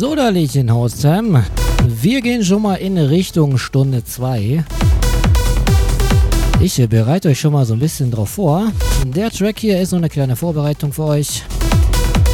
Soderlichen Haustime. Wir gehen schon mal in Richtung Stunde 2. Ich bereite euch schon mal so ein bisschen drauf vor. Der Track hier ist so eine kleine Vorbereitung für euch.